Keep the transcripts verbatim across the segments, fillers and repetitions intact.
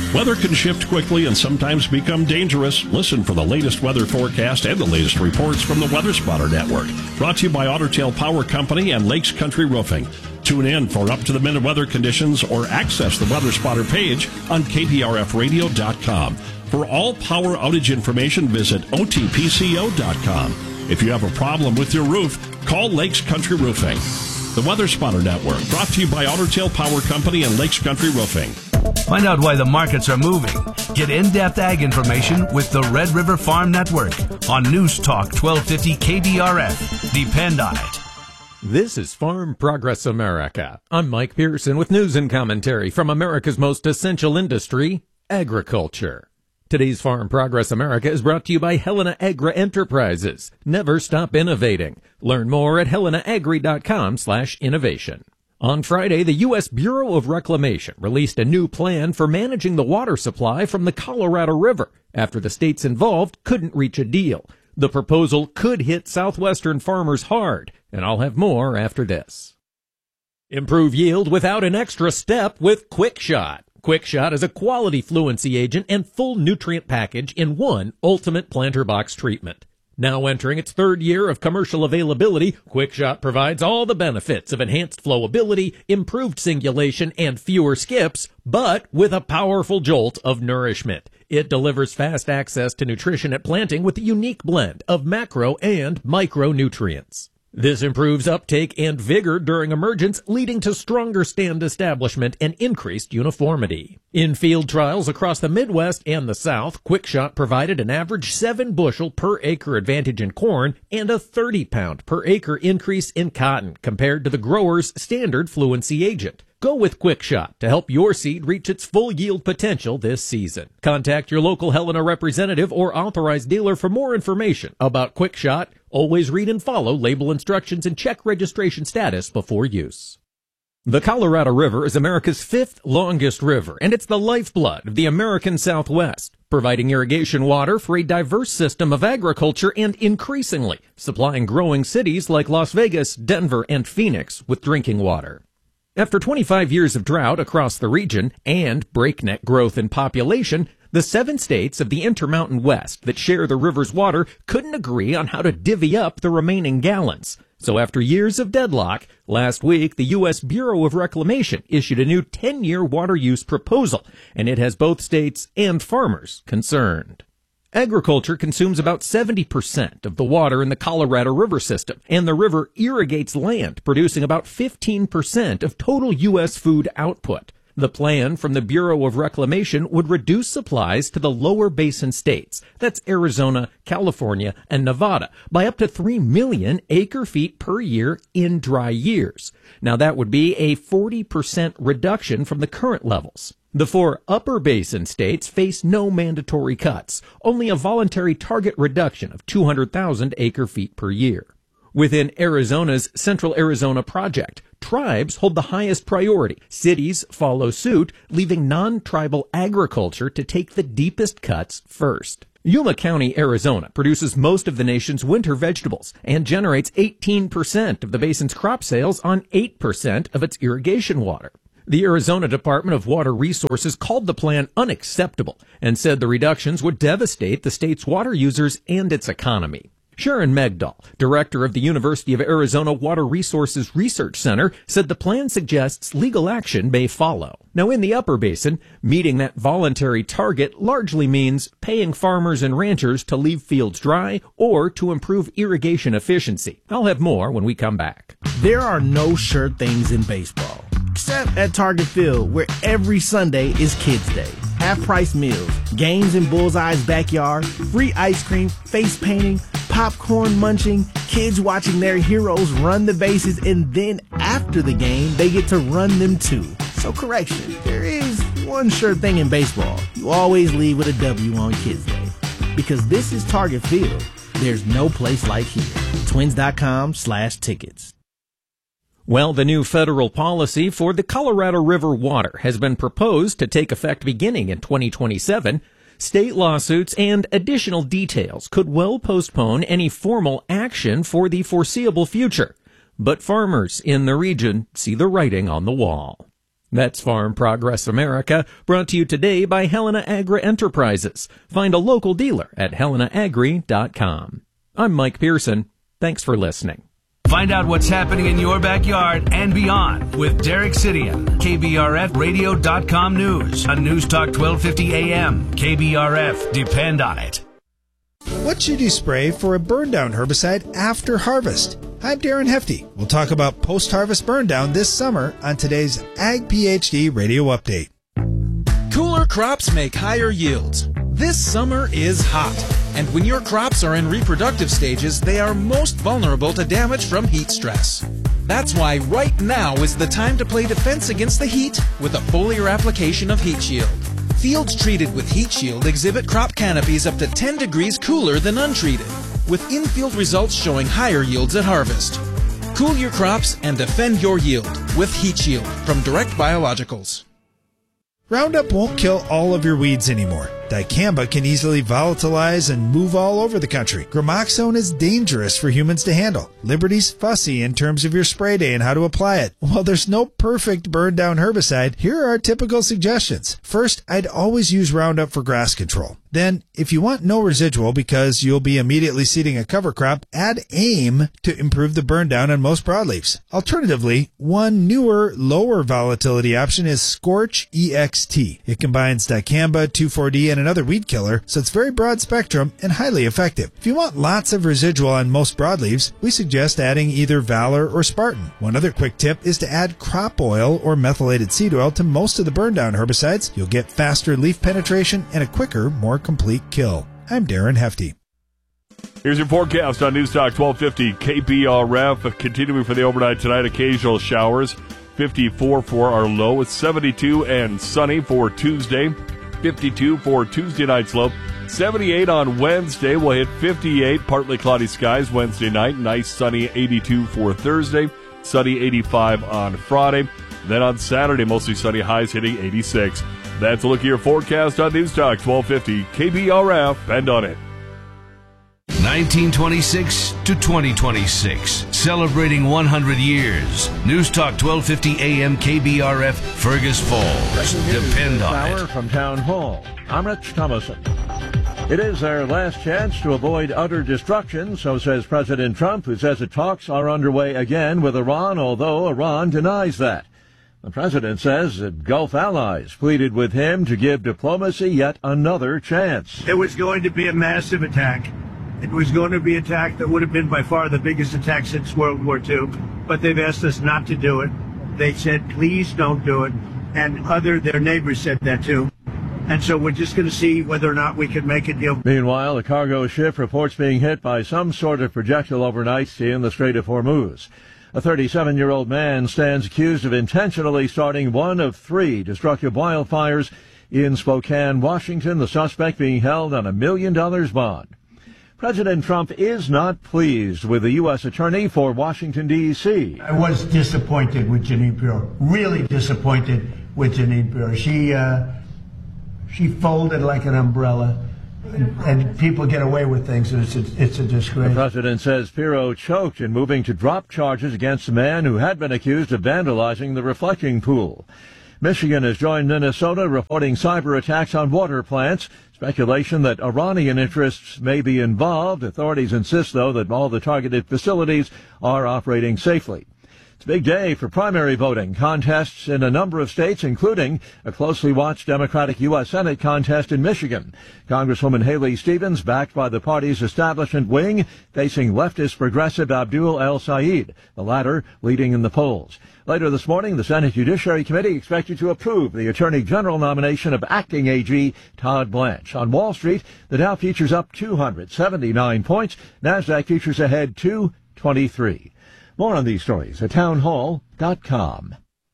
Weather can shift quickly and sometimes become dangerous. Listen for the latest weather forecast and the latest reports from the Weather Spotter Network. Brought to you by Otter Tail Power Company and Lakes Country Roofing. Tune in for up-to-the-minute weather conditions or access the Weather Spotter page on K P R F radio dot com. For all power outage information, visit O T P C O dot com. If you have a problem with your roof, call Lakes Country Roofing. The Weather Spotter Network, brought to you by Otter Tail Power Company and Lakes Country Roofing. Find out why the markets are moving. Get in-depth ag information with the Red River Farm Network on News Talk twelve fifty K B R F. Depend on it. This is Farm Progress America. I'm Mike Pearson with news and commentary from America's most essential industry, agriculture. Today's Farm Progress America is brought to you by Helena Agri Enterprises. Never stop innovating. Learn more at helena agri dot com slash innovation. On Friday, the U S Bureau of Reclamation released a new plan for managing the water supply from the Colorado River after the states involved couldn't reach a deal. The proposal could hit southwestern farmers hard, and I'll have more after this. Improve yield without an extra step with QuickShot. QuickShot is a quality fluency agent and full nutrient package in one ultimate planter box treatment. Now entering its third year of commercial availability, QuickShot provides all the benefits of enhanced flowability, improved singulation, and fewer skips, but with a powerful jolt of nourishment. It delivers fast access to nutrition at planting with a unique blend of macro and micronutrients. This improves uptake and vigor during emergence, leading to stronger stand establishment and increased uniformity. In field trials across the Midwest and the South, QuickShot provided an average seven bushel per acre advantage in corn and a thirty pound per acre increase in cotton compared to the grower's standard fluency agent. Go with QuickShot to help your seed reach its full yield potential this season. Contact your local Helena representative or authorized dealer for more information about QuickShot. Always read and follow label instructions and check registration status before use. The Colorado River is America's fifth longest river, and it's the lifeblood of the American Southwest, providing irrigation water for a diverse system of agriculture and increasingly supplying growing cities like Las Vegas, Denver, and Phoenix with drinking water. After twenty-five years of drought across the region and breakneck growth in population, the seven states of the Intermountain West that share the river's water couldn't agree on how to divvy up the remaining gallons. So after years of deadlock, last week the U S Bureau of Reclamation issued a new ten-year water use proposal, and it has both states and farmers concerned. Agriculture consumes about seventy percent of the water in the Colorado River system, and the river irrigates land, producing about fifteen percent of total U S food output. The plan from the Bureau of Reclamation would reduce supplies to the lower basin states, that's Arizona, California, and Nevada, by up to three million acre-feet per year in dry years. Now that would be a forty percent reduction from the current levels. The four upper basin states face no mandatory cuts, only a voluntary target reduction of two hundred thousand acre-feet per year. Within Arizona's Central Arizona Project, tribes hold the highest priority. Cities follow suit, leaving non-tribal agriculture to take the deepest cuts first. Yuma County, Arizona produces most of the nation's winter vegetables and generates eighteen percent of the basin's crop sales on eight percent of its irrigation water. The Arizona Department of Water Resources called the plan unacceptable and said the reductions would devastate the state's water users and its economy. Sharon Megdal, director of the University of Arizona Water Resources Research Center, said the plan suggests legal action may follow. Now, in the upper basin, meeting that voluntary target largely means paying farmers and ranchers to leave fields dry or to improve irrigation efficiency. I'll have more when we come back. There are no sure things in baseball, except at Target Field, where every Sunday is Kids Day. Half-price meals, games in Bullseye's backyard, free ice cream, face painting, popcorn munching, kids watching their heroes run the bases, and then after the game, they get to run them too. So correction, there is one sure thing in baseball. You always leave with a W on Kids Day. Because this is Target Field. There's no place like here. Twins.com slash tickets. Well, the new federal policy for the Colorado River water has been proposed to take effect beginning in twenty twenty-seven. State lawsuits and additional details could well postpone any formal action for the foreseeable future. But farmers in the region see the writing on the wall. That's Farm Progress America, brought to you today by Helena Agri Enterprises. Find a local dealer at helena agri dot com. I'm Mike Pearson. Thanks for listening. Find out what's happening in your backyard and beyond with Derek Sidian, K B R F radio dot com News on News Talk twelve fifty A M. K B R F, depend on it. What should you spray for a burn down herbicide after harvest? I'm Darren Hefty. We'll talk about post-harvest burn down this summer on today's Ag PhD Radio Update. Cooler crops make higher yields. This summer is hot, and when your crops are in reproductive stages, they are most vulnerable to damage from heat stress. That's why right now is the time to play defense against the heat with a foliar application of Heat Shield. Fields treated with Heat Shield exhibit crop canopies up to ten degrees cooler than untreated, with in-field results showing higher yields at harvest. Cool your crops and defend your yield with Heat Shield from Direct Biologicals. Roundup won't kill all of your weeds anymore. Dicamba can easily volatilize and move all over the country. Gramoxone is dangerous for humans to handle. Liberty's fussy in terms of your spray day and how to apply it. While there's no perfect burn down herbicide, here are typical suggestions. First, I'd always use Roundup for grass control. Then, if you want no residual because you'll be immediately seeding a cover crop, add AIM to improve the burn down on most broadleaves. Alternatively, one newer, lower volatility option is Scorch E X T. It combines dicamba, two four D, and another weed killer, so it's very broad spectrum and highly effective. If you want lots of residual on most broadleaves, we suggest adding either Valor or Spartan. One other quick tip is to add crop oil or methylated seed oil to most of the burn down herbicides. You'll get faster leaf penetration and a quicker, more complete kill. I'm Darren Hefty. Here's your forecast on News Talk twelve fifty K B R F. Continuing for the overnight tonight, occasional showers. fifty-four for our low. It's seventy-two and sunny for Tuesday. fifty-two for Tuesday night's low. seventy-eight on Wednesday. We'll hit fifty-eight, partly cloudy skies Wednesday night. Nice sunny eighty-two for Thursday. Sunny eighty-five on Friday. Then on Saturday, mostly sunny, highs hitting eighty-six. That's a look at your forecast on News Talk twelve fifty K B R F. Depend on it. nineteen twenty-six to twenty twenty-six, celebrating one hundred years. News Talk twelve fifty A M K B R F, Fergus Falls. Depend on Hour it. from Town Hall, I'm Rich Thomason. It is their last chance to avoid utter destruction, so says President Trump, who says the talks are underway again with Iran, although Iran denies that. The president says that Gulf allies pleaded with him to give diplomacy yet another chance. It was going to be a massive attack. It was going to be an attack that would have been by far the biggest attack since World War Two, but they've asked us not to do it. They said, please don't do it. And other, their neighbors said that too. And so we're just going to see whether or not we can make a deal. Meanwhile, the cargo ship reports being hit by some sort of projectile overnight in the Strait of Hormuz. A thirty-seven-year-old man stands accused of intentionally starting one of three destructive wildfires in Spokane, Washington, the suspect being held on a million dollars bond. President Trump is not pleased with the U S attorney for Washington, D C I was disappointed with Jeanine Pirro, really disappointed with Jeanine Pirro. She, uh, she folded like an umbrella. And, and people get away with things, and it's a, it's a disgrace. The president says Pirro choked in moving to drop charges against a man who had been accused of vandalizing the reflecting pool. Michigan has joined Minnesota reporting cyber attacks on water plants. Speculation that Iranian interests may be involved. Authorities insist, though, that all the targeted facilities are operating safely. It's a big day for primary voting. Contests in a number of states, including a closely watched Democratic U S Senate contest in Michigan. Congresswoman Haley Stevens, backed by the party's establishment wing, facing leftist progressive Abdul El-Sayed, the latter leading in the polls. Later this morning, the Senate Judiciary Committee expected to approve the Attorney General nomination of acting A G Todd Blanche. On Wall Street, the Dow futures up two hundred seventy-nine points. NASDAQ futures ahead two twenty-three. More on these stories at townhall dot com.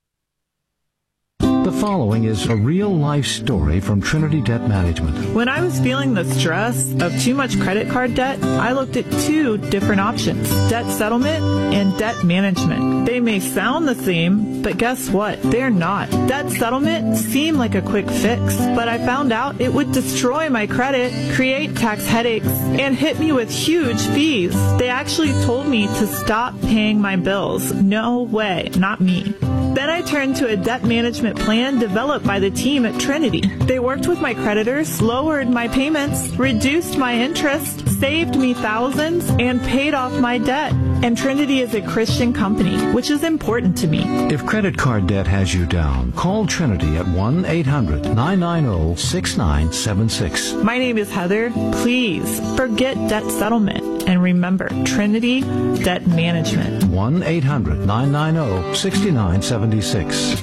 The following is a real-life story from Trinity Debt Management. When I was feeling the stress of too much credit card debt, I looked at two different options, debt settlement and debt management. They may sound the same, but guess what? They're not. Debt settlement seemed like a quick fix, but I found out it would destroy my credit, create tax headaches, and hit me with huge fees. They actually told me to stop paying my bills. No way, not me. Then I turned to a debt management plan developed by the team at Trinity. They worked with my creditors, lowered my payments, reduced my interest, saved me thousands, and paid off my debt. And Trinity is a Christian company, which is important to me. If credit card debt has you down, call Trinity at one eight hundred nine nine zero six nine seven six. My name is Heather. Please forget debt settlement and remember Trinity Debt Management. one eight hundred nine nine zero six nine seven six.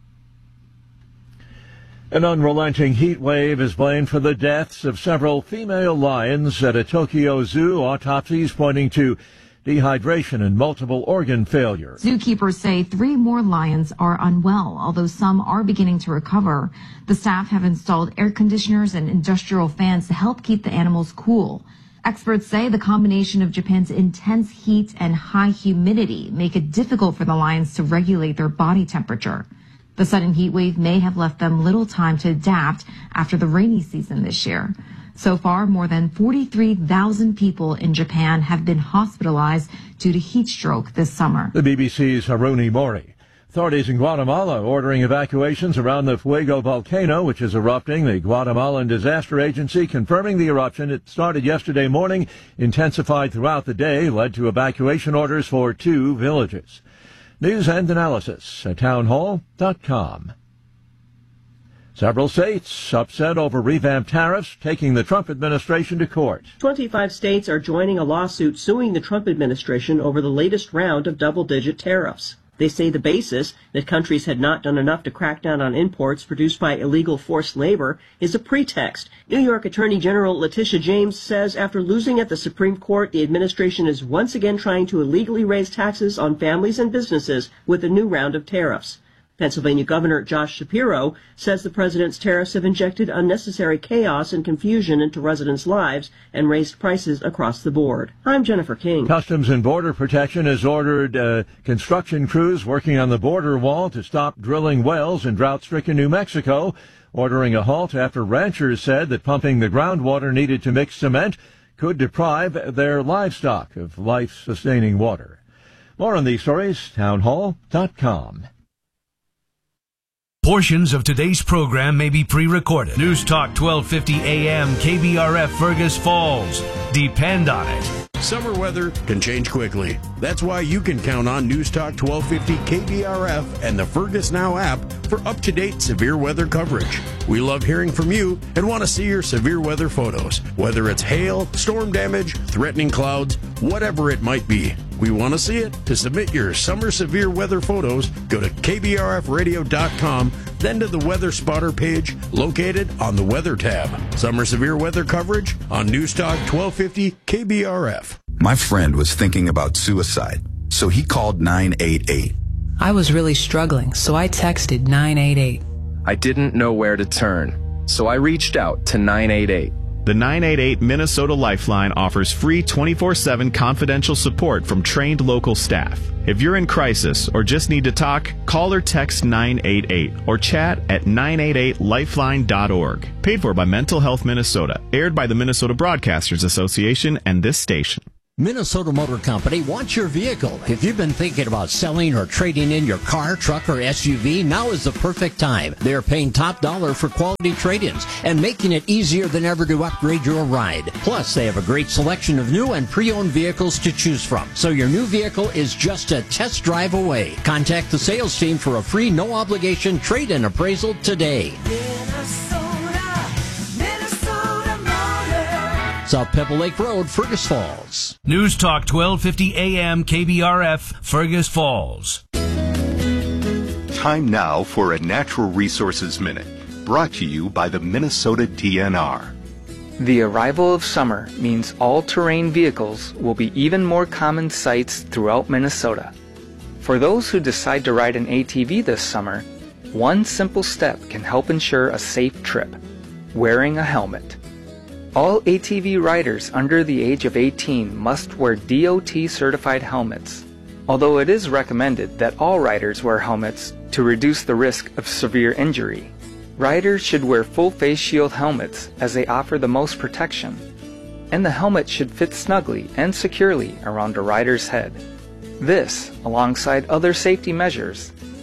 An unrelenting heat wave is blamed for the deaths of several female lions at a Tokyo zoo. Autopsies pointing to dehydration and multiple organ failure. Zookeepers say three more lions are unwell, although some are beginning to recover. The staff have installed air conditioners and industrial fans to help keep the animals cool. Experts say the combination of Japan's intense heat and high humidity make it difficult for the lions to regulate their body temperature. The sudden heat wave may have left them little time to adapt after the rainy season this year. So far, more than forty-three thousand people in Japan have been hospitalized due to heat stroke this summer. The B B C's Haruni Mori. Authorities in Guatemala ordering evacuations around the Fuego volcano, which is erupting. The Guatemalan Disaster Agency confirming the eruption. It started yesterday morning, intensified throughout the day, led to evacuation orders for two villages. News and analysis at townhall dot com. Several states upset over revamped tariffs, taking the Trump administration to court. twenty-five states are joining a lawsuit suing the Trump administration over the latest round of double-digit tariffs. They say the basis, that countries had not done enough to crack down on imports produced by illegal forced labor, is a pretext. New York Attorney General Letitia James says after losing at the Supreme Court, the administration is once again trying to illegally raise taxes on families and businesses with a new round of tariffs. Pennsylvania Governor Josh Shapiro says the president's tariffs have injected unnecessary chaos and confusion into residents' lives and raised prices across the board. I'm Jennifer King. Customs and Border Protection has ordered uh, construction crews working on the border wall to stop drilling wells in drought-stricken New Mexico, ordering a halt after ranchers said that pumping the groundwater needed to mix cement could deprive their livestock of life-sustaining water. More on these stories, townhall dot com. Portions of today's program may be pre-recorded. News Talk twelve fifty A M K B R F Fergus Falls. Depend on it. Summer weather can change quickly. That's why you can count on News Talk twelve fifty K B R F and the Fergus Now app for up-to-date severe weather coverage. We love hearing from you and want to see your severe weather photos, whether it's hail, storm damage, threatening clouds, whatever it might be. We want to see it. To submit your summer severe weather photos, go to K B R F radio dot com, then to the Weather Spotter page located on the Weather tab. Summer severe weather coverage on News Talk twelve fifty K B R F. My friend was thinking about suicide, so he called nine eight eight. I was really struggling, so I texted nine eight eight. I didn't know where to turn, so I reached out to nine eight eight. The nine eight eight Minnesota Lifeline offers free twenty-four seven confidential support from trained local staff. If you're in crisis or just need to talk, call or text nine eight eight or chat at nine eight eight lifeline dot org. Paid for by Mental Health Minnesota. Aired by the Minnesota Broadcasters Association and this station. Minnesota Motor Company wants your vehicle. If you've been thinking about selling or trading in your car, truck, or S U V, now is the perfect time. They're paying top dollar for quality trade-ins and making it easier than ever to upgrade your ride. Plus, they have a great selection of new and pre-owned vehicles to choose from. So your new vehicle is just a test drive away. Contact the sales team for a free, no-obligation trade-in appraisal today. South Pebble Lake Road, Fergus Falls. News Talk twelve fifty A M K B R F, Fergus Falls. Time now for a Natural Resources Minute, brought to you by the Minnesota D N R. The arrival of summer means all-terrain vehicles will be even more common sights throughout Minnesota. For those who decide to ride an A T V this summer, one simple step can help ensure a safe trip: wearing a helmet. All A T V riders under the age of eighteen must wear D O T-certified helmets, although it is recommended that all riders wear helmets to reduce the risk of severe injury. Riders should wear full face shield helmets as they offer the most protection, and the helmet should fit snugly and securely around a rider's head. This, alongside other safety measures,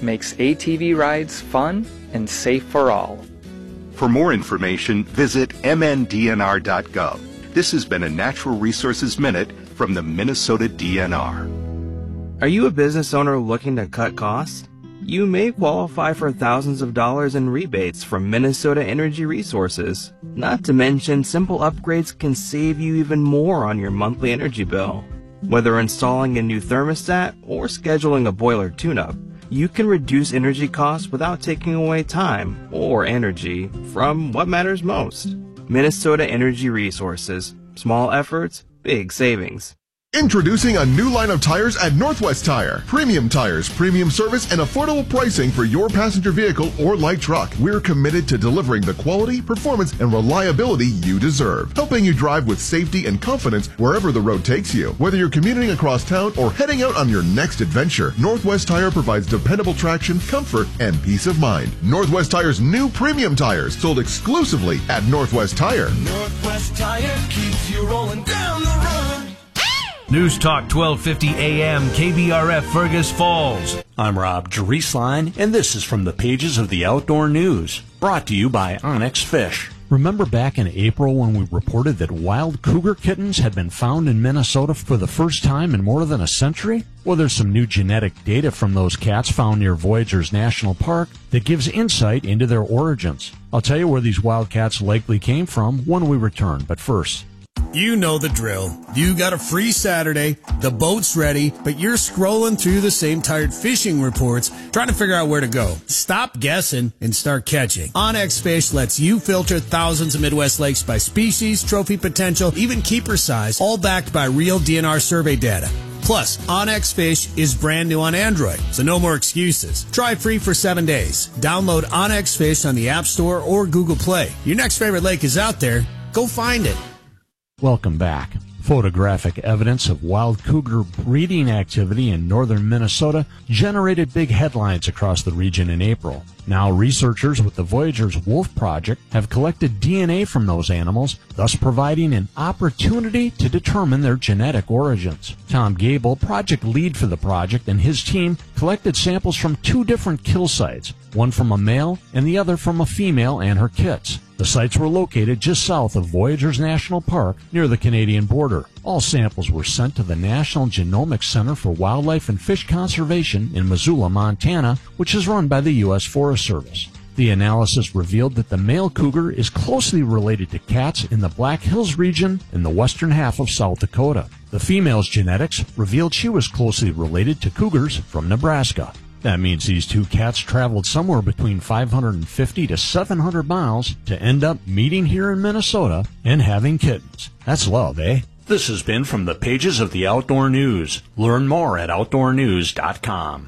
makes A T V rides fun and safe for all. For more information, visit m n d n r dot gov. This has been a Natural Resources Minute from the Minnesota D N R. Are you a business owner looking to cut costs? You may qualify for thousands of dollars in rebates from Minnesota Energy Resources. Not to mention, simple upgrades can save you even more on your monthly energy bill. Whether installing a new thermostat or scheduling a boiler tune-up, you can reduce energy costs without taking away time or energy from what matters most. Minnesota Energy Resources. Small efforts, big savings. Introducing a new line of tires at Northwest Tire. Premium tires, premium service, and affordable pricing for your passenger vehicle or light truck. We're committed to delivering the quality, performance, and reliability you deserve, helping you drive with safety and confidence wherever the road takes you. Whether you're commuting across town or heading out on your next adventure, Northwest Tire provides dependable traction, comfort, and peace of mind. Northwest Tire's new premium tires, sold exclusively at Northwest Tire. Northwest Tire keeps you rolling down the road. News Talk twelve fifty A M K B R F Fergus Falls. I'm Rob Drieslein, and this is from the pages of the Outdoor News, brought to you by Onyx Fish. Remember back in April when we reported that wild cougar kittens had been found in Minnesota for the first time in more than a century? Well, there's some new genetic data from those cats found near Voyageurs National Park that gives insight into their origins. I'll tell you where these wild cats likely came from when we return, but first... You know the drill. You got a free Saturday, the boat's ready, but you're scrolling through the same tired fishing reports trying to figure out where to go. Stop guessing and start catching. Onyx Fish lets you filter thousands of Midwest lakes by species, trophy potential, even keeper size, all backed by real D N R survey data. Plus, Onyx Fish is brand new on Android, so no more excuses. Try free for seven days. Download Onyx Fish on the App Store or Google Play. Your next favorite lake is out there. Go find it. Welcome back. Photographic evidence of wild cougar breeding activity in northern Minnesota generated big headlines across the region in April. Now researchers with the Voyageurs Wolf Project have collected D N A from those animals, thus providing an opportunity to determine their genetic origins. Tom Gable, project lead for the project, and his team collected samples from two different kill sites, one from a male and the other from a female and her kits. The sites were located just south of Voyageurs National Park near the Canadian border. All samples were sent to the National Genomics Center for Wildlife and Fish Conservation in Missoula, Montana, which is run by the U S Forest Service. The analysis revealed that the male cougar is closely related to cats in the Black Hills region in the western half of South Dakota. The female's genetics revealed she was closely related to cougars from Nebraska. That means these two cats traveled somewhere between five hundred fifty to seven hundred miles to end up meeting here in Minnesota and having kittens. That's love, eh? This has been from the pages of the Outdoor News. Learn more at outdoor news dot com.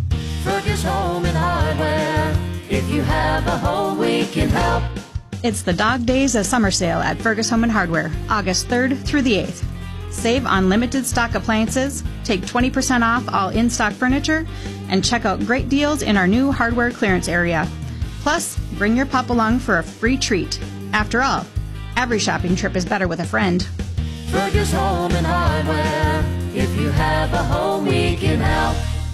Fergus Home and Hardware. If you have a home, we can help. It's the Dog Days of Summer Sale at Fergus Home and Hardware, August third through the eighth. Save on limited stock appliances, take twenty percent off all in-stock furniture, and check out great deals in our new hardware clearance area. Plus, bring your pup along for a free treat. After all, every shopping trip is better with a friend. Fergus Home and Hardware. If you have a home, we can help.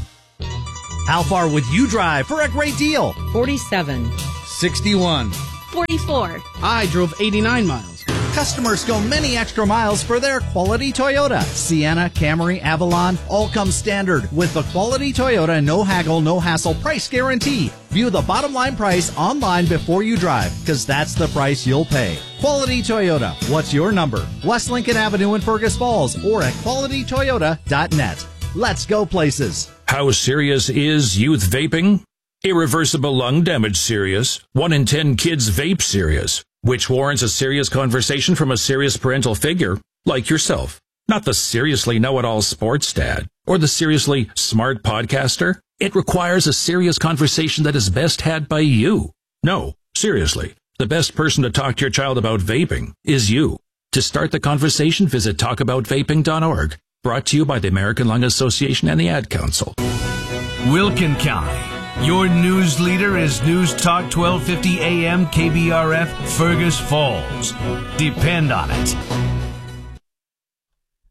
How far would you drive for a great deal? forty-seven. sixty-one. forty-four. I drove eighty-nine miles. Customers go many extra miles for their quality Toyota. Sienna, Camry, Avalon, all come standard with the quality Toyota no haggle, no hassle price guarantee. View the bottom line price online before you drive, because that's the price you'll pay. Quality Toyota. What's your number? West Lincoln Avenue in Fergus Falls or at quality toyota dot net. Let's go places. How serious is youth vaping? Irreversible lung damage serious. One in ten kids vape serious, which warrants a serious conversation from a serious parental figure like yourself. Not the seriously know-it-all sports dad or the seriously smart podcaster. It requires a serious conversation that is best had by you. No, seriously, the best person to talk to your child about vaping is you. To start the conversation, visit talk about vaping dot org. Brought to you by the American Lung Association and the Ad Council. Wilkin County. Your news leader is News Talk twelve fifty A M K B R F Fergus Falls. Depend on it.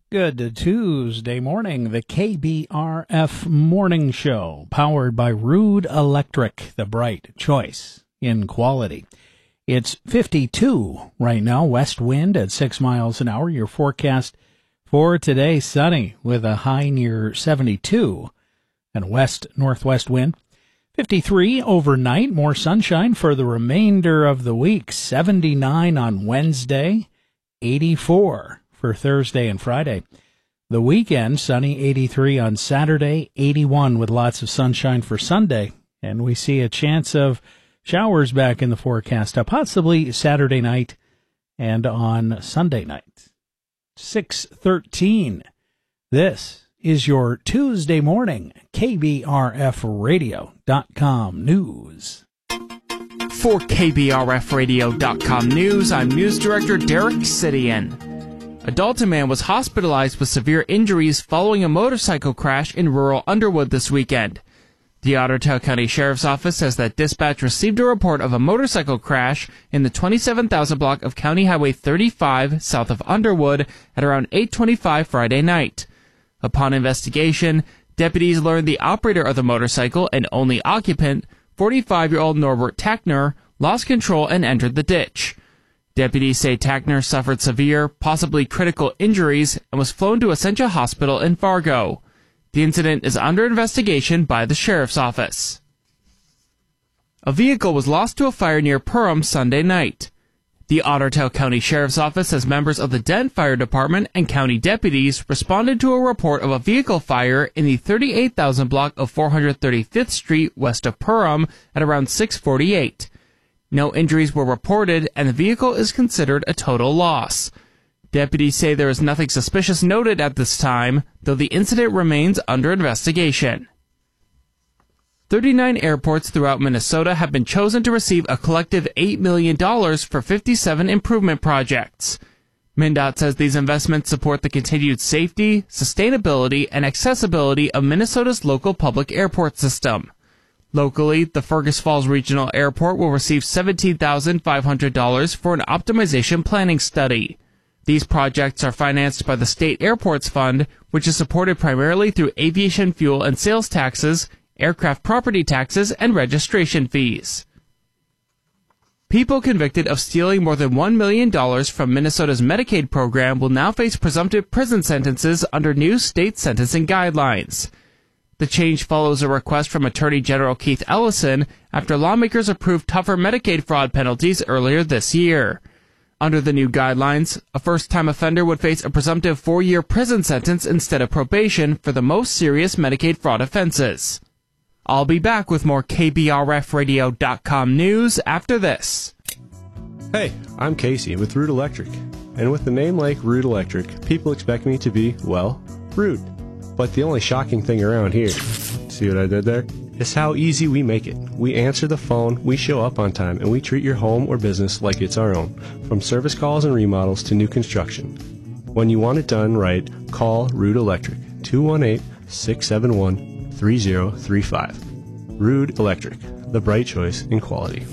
Good Tuesday morning, the K B R F Morning Show, powered by Rude Electric, the bright choice in quality. It's fifty-two right now, west wind at six miles an hour. Your forecast for today, sunny with a high near seventy-two and west-northwest wind. fifty-three overnight, more sunshine for the remainder of the week. seventy-nine on Wednesday, eighty-four for Thursday and Friday. The weekend, sunny, eighty-three on Saturday, eighty-one with lots of sunshine for Sunday. And we see a chance of showers back in the forecast, possibly Saturday night and on Sunday night. six thirteen. This is your Tuesday morning K B R F radio dot com news. For K B R F radio dot com news, I'm News Director Derek Sidian. A Dalton man was hospitalized with severe injuries following a motorcycle crash in rural Underwood this weekend. The Ottertail County Sheriff's Office says that dispatch received a report of a motorcycle crash in the twenty-seven thousand block of County Highway thirty-five south of Underwood at around eight twenty-five Friday night. Upon investigation, deputies learned the operator of the motorcycle and only occupant, forty-five-year-old Norbert Tackner, lost control and entered the ditch. Deputies say Tackner suffered severe, possibly critical injuries and was flown to Essentia Hospital in Fargo. The incident is under investigation by the Sheriff's Office. A vehicle was lost to a fire near Perham Sunday night. The Ottertail County Sheriff's Office says members of the Dent Fire Department and county deputies responded to a report of a vehicle fire in the thirty-eight thousand block of four hundred thirty-fifth Street west of Perham at around six forty-eight. No injuries were reported, and the vehicle is considered a total loss. Deputies say there is nothing suspicious noted at this time, though the incident remains under investigation. thirty-nine airports throughout Minnesota have been chosen to receive a collective eight million dollars for fifty-seven improvement projects. MnDOT says these investments support the continued safety, sustainability, and accessibility of Minnesota's local public airport system. Locally, the Fergus Falls Regional Airport will receive seventeen thousand five hundred dollars for an optimization planning study. These projects are financed by the State Airports Fund, which is supported primarily through aviation fuel and sales taxes, aircraft property taxes, and registration fees. People convicted of stealing more than one million dollars from Minnesota's Medicaid program will now face presumptive prison sentences under new state sentencing guidelines. The change follows a request from Attorney General Keith Ellison after lawmakers approved tougher Medicaid fraud penalties earlier this year. Under the new guidelines, a first-time offender would face a presumptive four-year prison sentence instead of probation for the most serious Medicaid fraud offenses. I'll be back with more K B R F radio dot com news after this. Hey, I'm Casey with Rude Electric. And with a name like Rude Electric, people expect me to be, well, rude. But the only shocking thing around here, see what I did there? Is how easy we make it. We answer the phone, we show up on time, and we treat your home or business like it's our own, from service calls and remodels to new construction. When you want it done right, call Rude Electric, two one eight, six seven one, three zero three five. Rude Electric, the bright choice in quality.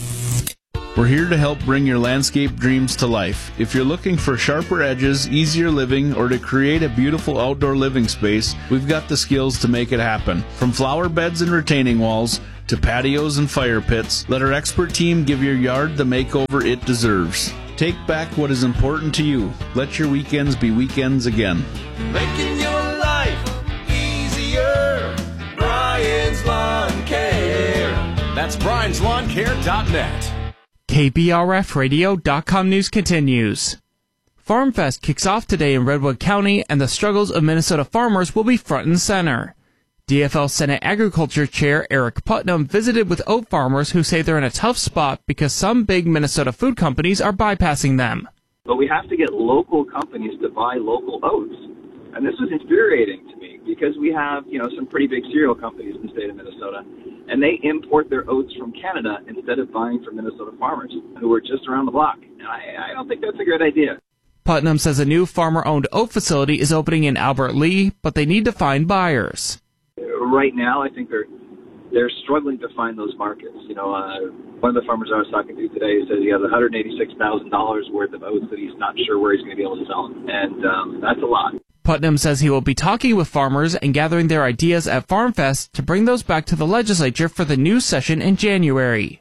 We're here to help bring your landscape dreams to life. If you're looking for sharper edges, easier living, or to create a beautiful outdoor living space, we've got the skills to make it happen. From flower beds and retaining walls to patios and fire pits, let our expert team give your yard the makeover it deserves. Take back what is important to you. Let your weekends be weekends again. Making your life easier. Brian's Lawn Care. That's Brian's Lawn Care dot net. K B R F radio dot com news continues. FarmFest kicks off today in Redwood County, and the struggles of Minnesota farmers will be front and center. D F L Senate Agriculture Chair Eric Putnam visited with oat farmers who say they're in a tough spot because some big Minnesota food companies are bypassing them. But we have to get local companies to buy local oats. And this was infuriating to me because we have, you know, some pretty big cereal companies in the state of Minnesota, and they import their oats from Canada instead of buying from Minnesota farmers who are just around the block. And I, I don't think that's a good idea. Putnam says a new farmer-owned oat facility is opening in Albert Lea, but they need to find buyers. Right now, I think they're they're struggling to find those markets. You know, uh, one of the farmers I was talking to today says he has one hundred eighty-six thousand dollars worth of oats that he's not sure where he's going to be able to sell them, and um, that's a lot. Putnam says he will be talking with farmers and gathering their ideas at FarmFest to bring those back to the legislature for the new session in January.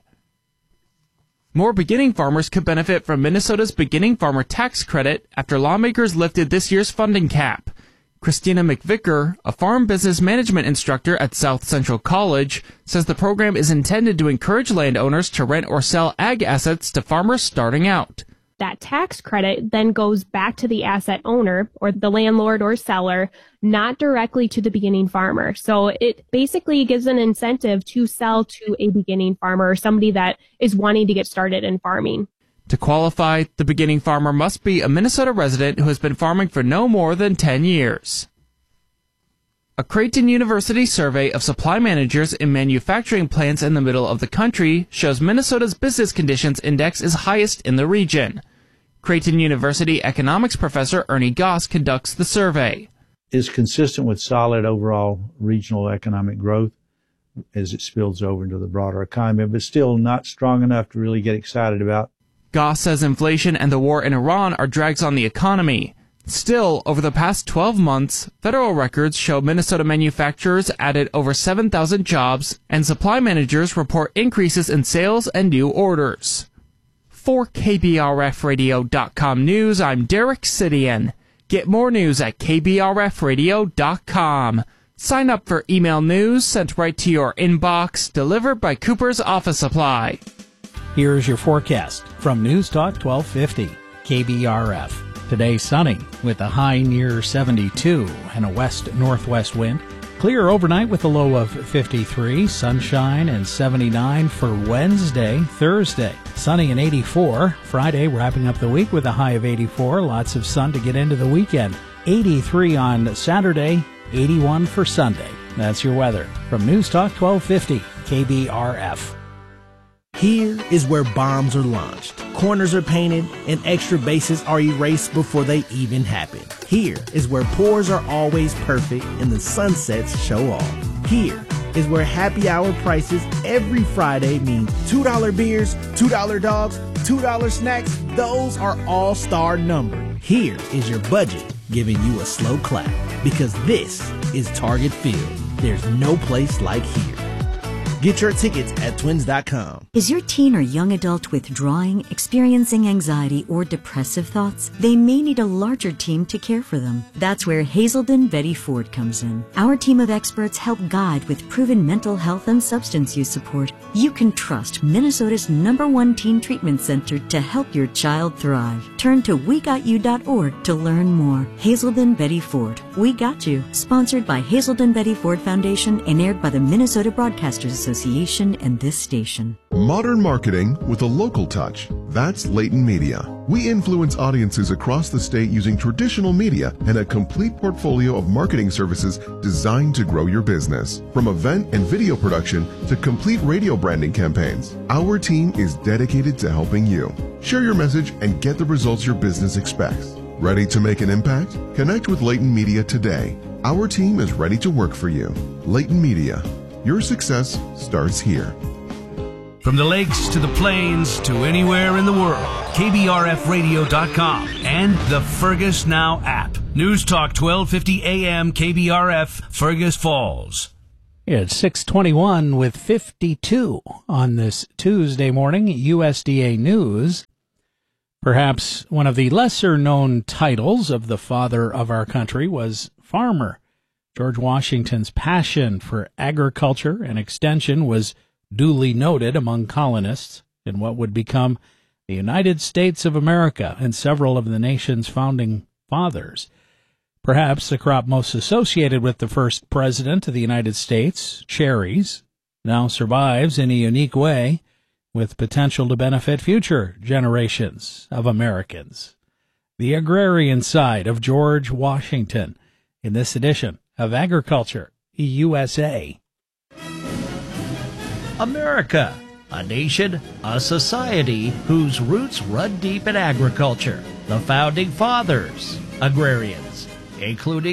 More beginning farmers could benefit from Minnesota's beginning farmer tax credit after lawmakers lifted this year's funding cap. Christina McVicker, a farm business management instructor at South Central College, says the program is intended to encourage landowners to rent or sell ag assets to farmers starting out. That tax credit then goes back to the asset owner or the landlord or seller, not directly to the beginning farmer. So it basically gives an incentive to sell to a beginning farmer or somebody that is wanting to get started in farming. To qualify, the beginning farmer must be a Minnesota resident who has been farming for no more than ten years. A Creighton University survey of supply managers in manufacturing plants in the middle of the country shows Minnesota's business conditions index is highest in the region. Creighton University economics professor Ernie Goss conducts the survey. Is consistent with solid overall regional economic growth as it spills over into the broader economy, but still not strong enough to really get excited about. Goss says inflation and the war in Iran are drags on the economy. Still, over the past twelve months, federal records show Minnesota manufacturers added over seven thousand jobs, and supply managers report increases in sales and new orders. For K B R F radio dot com News, I'm Derek Sidian. Get more news at K B R F radio dot com. Sign up for email news sent right to your inbox, delivered by Cooper's Office Supply. Here's your forecast from News Talk twelve fifty, K B R F. Today sunny with a high near seventy-two and a west-northwest wind. Clear overnight with a low of fifty-three. Sunshine and seventy-nine for Wednesday. Thursday, sunny and eighty-four. Friday, wrapping up the week with a high of eighty-four. Lots of sun to get into the weekend. eighty-three on Saturday, eighty-one for Sunday. That's your weather from News Talk twelve fifty, K B R F. Here is where bombs are launched, corners are painted, and extra bases are erased before they even happen. Here is where pours are always perfect and the sunsets show off. Here is where happy hour prices every Friday means two dollar beers, two dollar dogs, two dollar snacks. Those are all-star numbered. Here is your budget giving you a slow clap because this is Target Field. There's no place like here. Get your tickets at twins dot com. Is your teen or young adult withdrawing, experiencing anxiety, or depressive thoughts? They may need a larger team to care for them. That's where Hazelden Betty Ford comes in. Our team of experts help guide with proven mental health and substance use support. You can trust Minnesota's number one teen treatment center to help your child thrive. Turn to we got you dot org to learn more. Hazelden Betty Ford. We Got You. Sponsored by Hazelden Betty Ford Foundation and aired by the Minnesota Broadcasters Association. Association and this station. Modern marketing with a local touch. That's Layton Media. We influence audiences across the state using traditional media and a complete portfolio of marketing services designed to grow your business. From event and video production to complete radio branding campaigns, our team is dedicated to helping you. Share your message and get the results your business expects. Ready to make an impact? Connect with Layton Media today. Our team is ready to work for you. Layton Media. Your success starts here. From the lakes to the plains to anywhere in the world, K B R F radio dot com and the Fergus Now app. News Talk twelve fifty A M K B R F, Fergus Falls. It's six twenty-one with fifty-two on this Tuesday morning. U S D A News. Perhaps one of the lesser-known titles of the father of our country was farmer. George Washington's passion for agriculture and extension was duly noted among colonists in what would become the United States of America and several of the nation's founding fathers. Perhaps the crop most associated with the first president of the United States, cherries, now survives in a unique way with potential to benefit future generations of Americans. The agrarian side of George Washington in this edition of Agriculture U S A. America, a nation, a society whose roots run deep in agriculture. The founding fathers, agrarians, including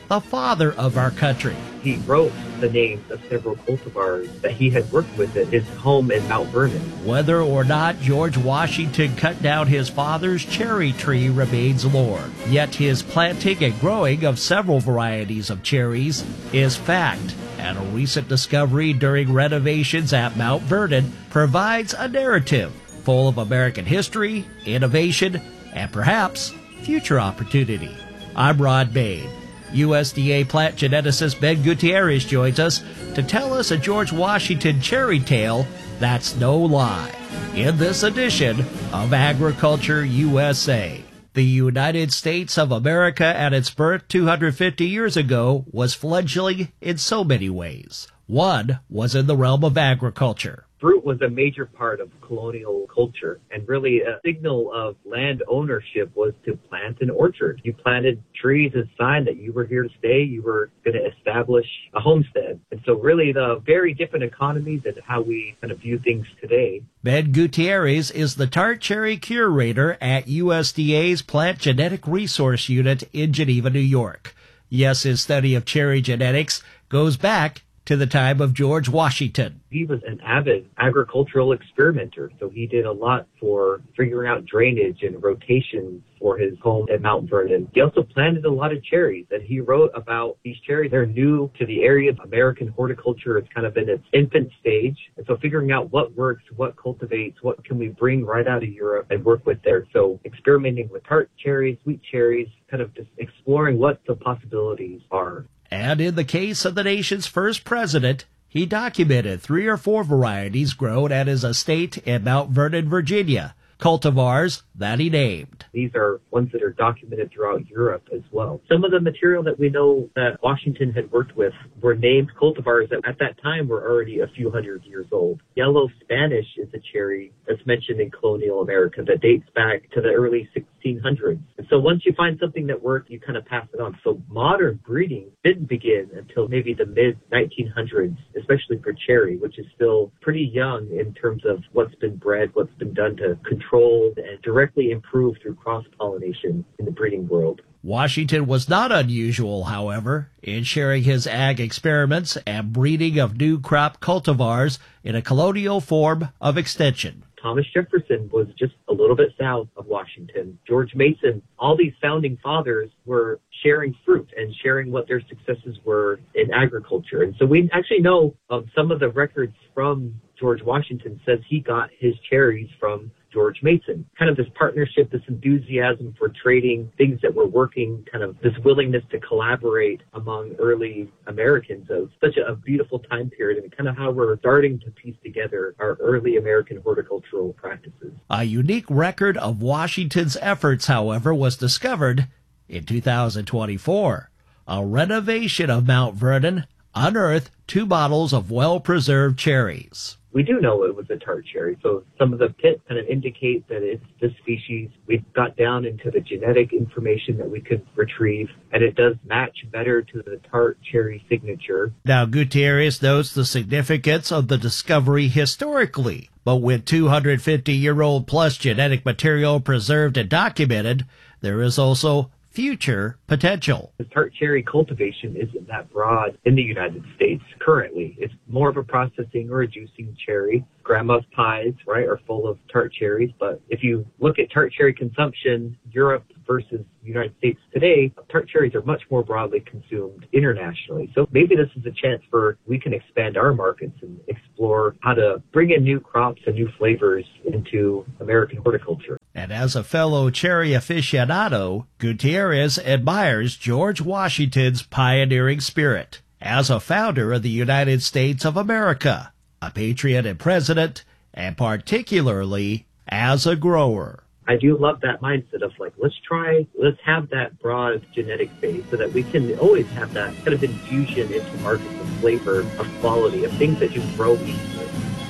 the father of our country. He wrote the names of several cultivars that he had worked with at his home in Mount Vernon. Whether or not George Washington cut down his father's cherry tree remains lore. Yet his planting and growing of several varieties of cherries is fact. And a recent discovery during renovations at Mount Vernon provides a narrative full of American history, innovation, and perhaps future opportunity. I'm Rod Bain. U S D A plant geneticist Ben Gutierrez joins us to tell us a George Washington cherry tale that's no lie in this edition of Agriculture U S A. The United States of America at its birth two hundred fifty years ago was fledgling in so many ways. One was in the realm of agriculture. Fruit was a major part of colonial culture, and really a signal of land ownership was to plant an orchard. You planted trees as a sign that you were here to stay, you were going to establish a homestead. And so really the very different economies and how we kind of view things today. Ben Gutierrez is the tart cherry curator at U S D A's Plant Genetic Resource Unit in Geneva, New York. Yes, his study of cherry genetics goes back to the time of George Washington. He was an avid agricultural experimenter, so he did a lot for figuring out drainage and rotations for his home at Mount Vernon. He also planted a lot of cherries, and he wrote about these cherries. They're new to the area of American horticulture. It's kind of in its infant stage, and so figuring out what works, what cultivates, what can we bring right out of Europe and work with there. So experimenting with tart cherries, sweet cherries, kind of just exploring what the possibilities are. And in the case of the nation's first president, he documented three or four varieties grown at his estate in Mount Vernon, Virginia, cultivars that he named. These are ones that are documented throughout Europe as well. Some of the material that we know that Washington had worked with were named cultivars that at that time were already a few hundred years old. Yellow Spanish is a cherry that's mentioned in colonial America that dates back to the early sixteen hundreds. And so once you find something that worked, you kind of pass it on. So modern breeding didn't begin until maybe the mid nineteen hundreds, especially for cherry, which is still pretty young in terms of what's been bred, what's been done to control and directly improve through cross-pollination in the breeding world. Washington was not unusual, however, in sharing his ag experiments and breeding of new crop cultivars in a colonial form of extension. Thomas Jefferson was just a little bit south of Washington. George Mason, all these founding fathers were sharing fruit and sharing what their successes were in agriculture. And so we actually know um, some of the records from George Washington says he got his cherries from George Mason. Kind of this partnership, this enthusiasm for trading, things that were working, kind of this willingness to collaborate among early Americans. So it's such a, a beautiful time period and kind of how we're starting to piece together our early American horticultural practices. A unique record of Washington's efforts, however, was discovered in two thousand twenty-four. A renovation of Mount Vernon unearthed two bottles of well-preserved cherries. We do know it was a tart cherry, so some of the pits kind of indicate that it's this species. We got down into the genetic information that we could retrieve, and it does match better to the tart cherry signature. Now, Gutierrez notes the significance of the discovery historically, but with two hundred fifty year old plus genetic material preserved and documented, there is also future potential. The tart cherry cultivation isn't that broad in the United States currently. It's more of a processing or a juicing cherry. Grandma's pies, right, are full of tart cherries. But if you look at tart cherry consumption, Europe versus the United States today, tart cherries are much more broadly consumed internationally. So maybe this is a chance for we can expand our markets and explore how to bring in new crops and new flavors into American horticulture. And as a fellow cherry aficionado, Gutierrez admires George Washington's pioneering spirit as a founder of the United States of America, a patriot and president, and particularly as a grower. I do love that mindset of like, let's try, let's have that broad genetic base so that we can always have that kind of infusion into markets of flavor, of quality, of things that you grow easily.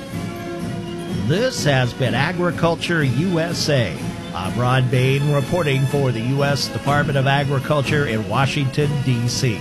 This has been Agriculture U S A. I'm Rod Bain reporting for the U S Department of Agriculture in Washington, D C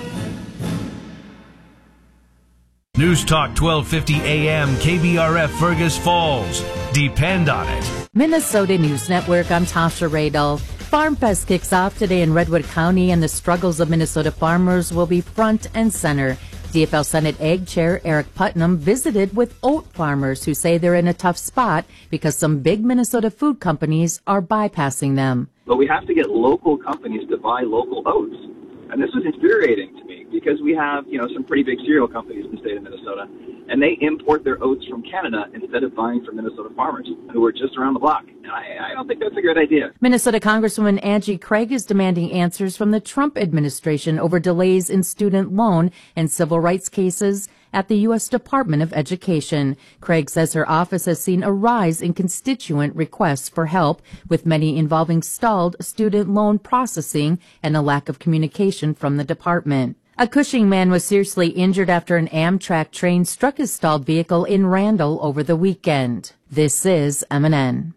News Talk twelve fifty A M K B R F Fergus Falls. Depend on it. Minnesota News Network, I'm Tasha Radel. Farm Fest kicks off today in Redwood County, and the struggles of Minnesota farmers will be front and center. D F L Senate Ag Chair Eric Putnam visited with oat farmers who say they're in a tough spot because some big Minnesota food companies are bypassing them. But we have to get local companies to buy local oats. And this was infuriating to me because we have, you know, some pretty big cereal companies in the state of Minnesota, and they import their oats from Canada instead of buying from Minnesota farmers who are just around the block. And I, I don't think that's a good idea. Minnesota Congresswoman Angie Craig is demanding answers from the Trump administration over delays in student loan and civil rights cases at the U S Department of Education. Craig says her office has seen a rise in constituent requests for help, with many involving stalled student loan processing and a lack of communication from the department. A Cushing man was seriously injured after an Amtrak train struck his stalled vehicle in Randall over the weekend. This is M N N.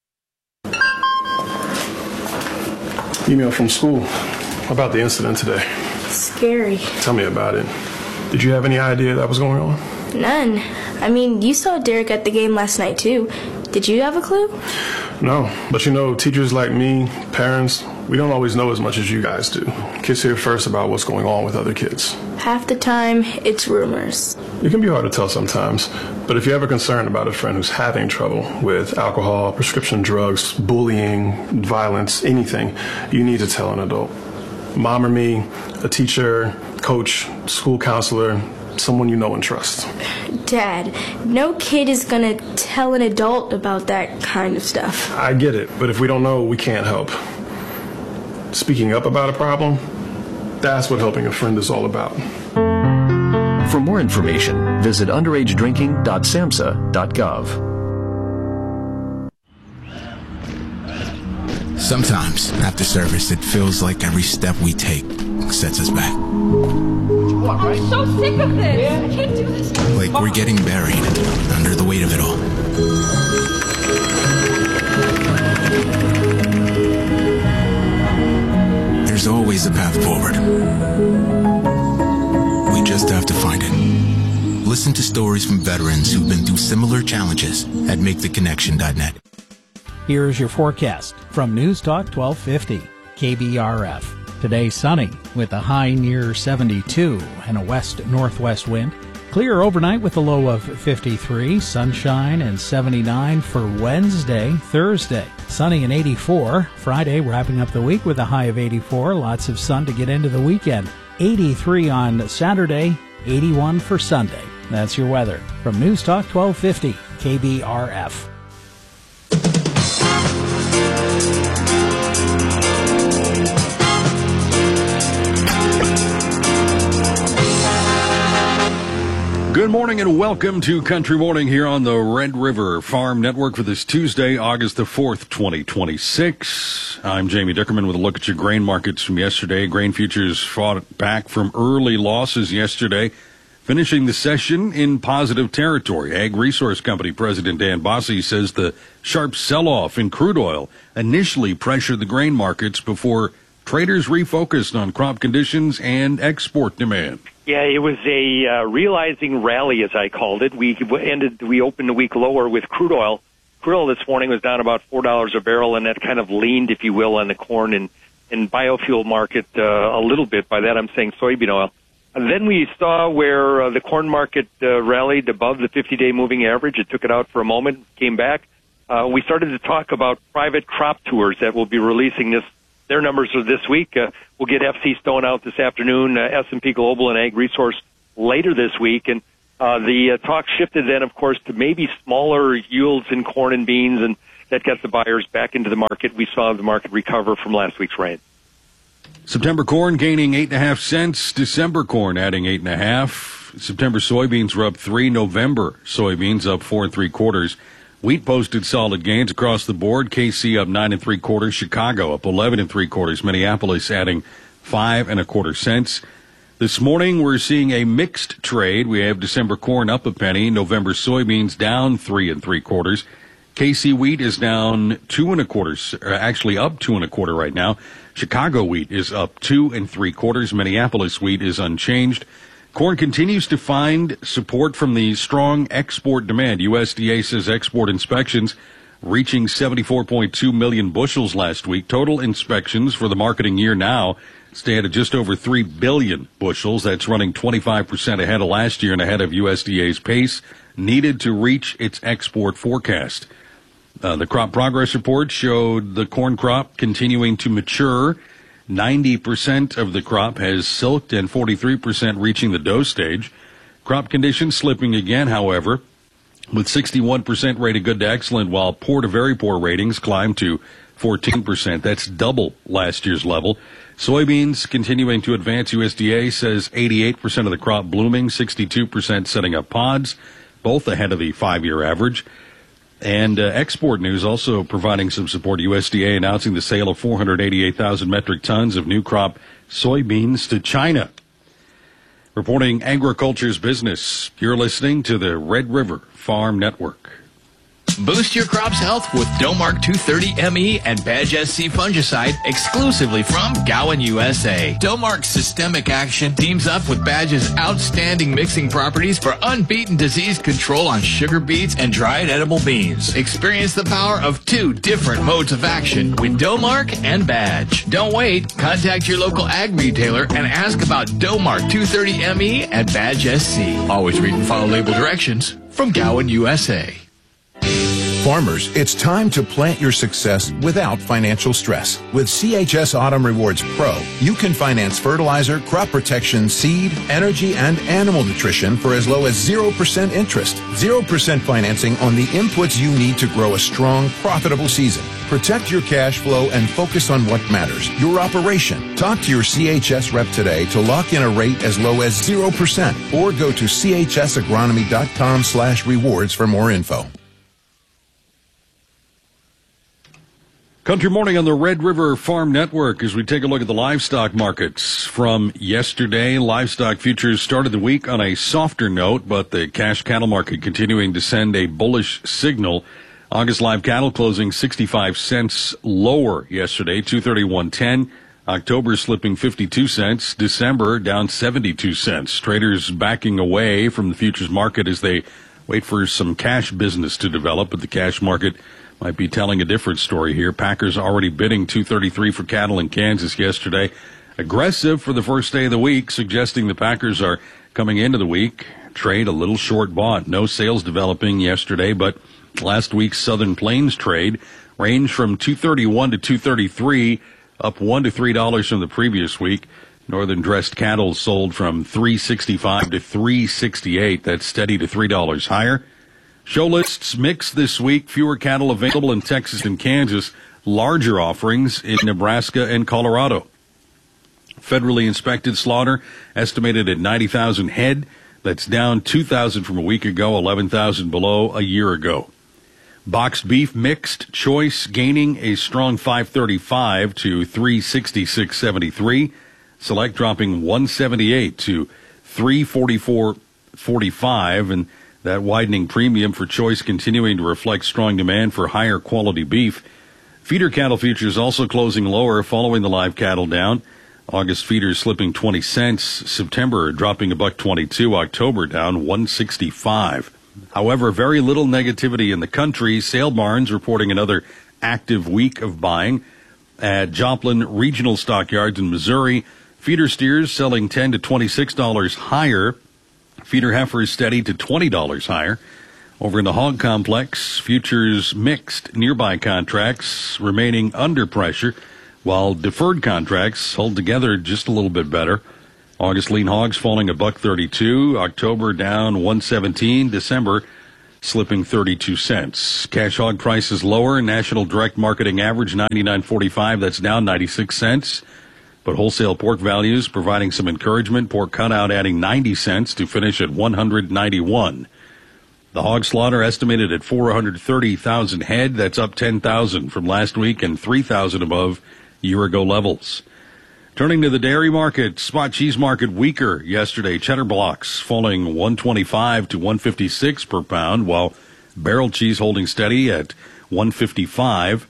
Email from school about the incident today. Scary. Tell me about it. Did you have any idea that was going on? None. I mean, you saw Derek at the game last night, too. Did you have a clue? No, but you know, teachers like me, parents, we don't always know as much as you guys do. Kids hear first about what's going on with other kids. Half the time, it's rumors. It can be hard to tell sometimes, but if you're ever concerned about a friend who's having trouble with alcohol, prescription drugs, bullying, violence, anything, you need to tell an adult. Mom or me, a teacher, coach, school counselor, someone you know and trust. Dad, no kid is gonna tell an adult about that kind of stuff. I get it, but if we don't know, we can't help. Speaking up about a problem, that's what helping a friend is all about. For more information, visit underage drinking dot samhsa dot gov. Sometimes, after service, it feels like every step we take sets us back. I'm so sick of this. I can't do this. Like we're getting buried under the weight of it all. There's always a path forward. We just have to find it. Listen to stories from veterans who've been through similar challenges at make the connection dot net. Here's your forecast from News Talk twelve fifty, K B R F. Today sunny with a high near seventy-two and a west-northwest wind. Clear overnight with a low of fifty-three, sunshine and seventy-nine for Wednesday. Thursday, sunny and eighty-four. Friday, wrapping up the week with a high of eighty-four. Lots of sun to get into the weekend. eighty-three on Saturday, eighty-one for Sunday. That's your weather from News Talk twelve fifty, K B R F. Good morning and welcome to Country Morning here on the Red River Farm Network for this Tuesday, August the fourth, twenty twenty-six. I'm Jamie Dickerman with a look at your grain markets from yesterday. Grain futures fought back from early losses yesterday, finishing the session in positive territory. Ag Resource Company President Dan Bosse says the sharp sell-off in crude oil initially pressured the grain markets before traders refocused on crop conditions and export demand. Yeah, it was a uh, realizing rally, as I called it. We ended, we opened the week lower with crude oil. Crude oil this morning was down about four dollars a barrel, and that kind of leaned, if you will, on the corn and, and biofuel market uh, a little bit. By that, I'm saying soybean oil. And then we saw where uh, the corn market uh, rallied above the fifty-day moving average. It took it out for a moment, came back. Uh, we started to talk about private crop tours that will be releasing this. Their numbers are this week. Uh, we'll get F C Stone out this afternoon, uh, S and P Global and Ag Resource later this week. And uh, the uh, talk shifted then, of course, to maybe smaller yields in corn and beans, and that got the buyers back into the market. We saw the market recover from last week's rain. September corn gaining eight and a half cents. December corn adding eight and a half. September soybeans were up three. November soybeans up four and three quarters. Wheat posted solid gains across the board. K C up nine and three quarters. Chicago up eleven and three quarters. Minneapolis adding five and a quarter cents. This morning we're seeing a mixed trade. We have December corn up a penny. November soybeans down three and three quarters. K C wheat is down two and a quarter, actually up two and a quarter right now. Chicago wheat is up two and three quarters. Minneapolis wheat is unchanged. Corn continues to find support from the strong export demand. U S D A says export inspections reaching seventy-four point two million bushels last week. Total inspections for the marketing year now stand at just over three billion bushels. That's running twenty-five percent ahead of last year and ahead of U S D A's pace needed to reach its export forecast. Uh, the crop progress report showed the corn crop continuing to mature. ninety percent of the crop has silked and forty-three percent reaching the dough stage. Crop conditions slipping again, however, with sixty-one percent rated good to excellent, while poor to very poor ratings climbed to fourteen percent. That's double last year's level. Soybeans continuing to advance. U S D A says eighty-eight percent of the crop blooming, sixty-two percent setting up pods, both ahead of the five-year average. And uh, export news also providing some support. U S D A announcing the sale of four hundred eighty-eight thousand metric tons of new crop soybeans to China. Reporting agriculture's business, you're listening to the Red River Farm Network. Boost your crop's health with Domark two thirty M E and Badge S C fungicide exclusively from Gowan, U S A. Domark's systemic action teams up with Badge's outstanding mixing properties for unbeaten disease control on sugar beets and dried edible beans. Experience the power of two different modes of action with Domark and Badge. Don't wait. Contact your local ag retailer and ask about Domark two thirty M E and Badge S C. Always read and follow label directions from Gowan, U S A. Farmers, it's time to plant your success without financial stress. With C H S Autumn Rewards Pro, you can finance fertilizer, crop protection, seed, energy, and animal nutrition for as low as zero percent interest. zero percent financing on the inputs you need to grow a strong, profitable season. Protect your cash flow and focus on what matters, your operation. Talk to your C H S rep today to lock in a rate as low as zero percent or go to C H S agronomy dot com slash rewards for more info. Country Morning on the Red River Farm Network as we take a look at the livestock markets from yesterday. Livestock futures started the week on a softer note, but the cash cattle market continuing to send a bullish signal. August live cattle closing sixty-five cents lower yesterday, two thirty-one ten. October slipping fifty-two cents. December down seventy-two cents. Traders backing away from the futures market as they wait for some cash business to develop, but the cash market might be telling a different story here. Packers already bidding two thirty-three for cattle in Kansas yesterday. Aggressive for the first day of the week, suggesting the Packers are coming into the week. Trade a little short bought. No sales developing yesterday, but last week's Southern Plains trade ranged from two thirty-one to two thirty-three, up one to three dollars from the previous week. Northern dressed cattle sold from three sixty-five to three sixty-eight. That's steady to three dollars higher. Show lists mixed this week. Fewer cattle available in Texas and Kansas. Larger offerings in Nebraska and Colorado. Federally inspected slaughter estimated at ninety thousand head. That's down two thousand from a week ago, eleven thousand below a year ago. Boxed beef mixed choice gaining a strong five thirty-five to three sixty-six seventy-three. Select dropping one seventy-eight to three forty-four forty-five, and that widening premium for choice continuing to reflect strong demand for higher quality beef. Feeder cattle futures also closing lower following the live cattle down. August feeders slipping twenty cents. September dropping a buck twenty-two. October down one sixty-five. However, very little negativity in the country. Sale barns reporting another active week of buying. At Joplin Regional Stockyards in Missouri, feeder steers selling ten to twenty-six dollars higher. Feeder heifers steady to twenty dollars higher. Over in the hog complex, futures mixed. Nearby contracts remaining under pressure, while deferred contracts hold together just a little bit better. August lean hogs falling a buck thirty-two. October down one seventeen. December slipping thirty-two cents. Cash hog prices lower. National direct marketing average ninety-nine forty-five. That's down ninety-six cents. But wholesale pork values providing some encouragement. Pork cutout adding ninety cents to finish at one hundred ninety-one. The hog slaughter estimated at four hundred thirty thousand head. That's up ten thousand from last week and three thousand above year-ago levels. Turning to the dairy market, spot cheese market weaker yesterday. Cheddar blocks falling one twenty-five to one fifty-six per pound, while barrel cheese holding steady at one fifty-five.